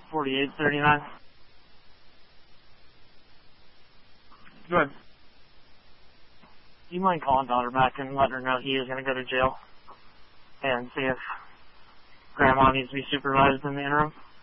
4839. Good. Do you mind calling daughter back and letting her know he is going to go to jail? And see if Grandma needs to be supervised in the interim?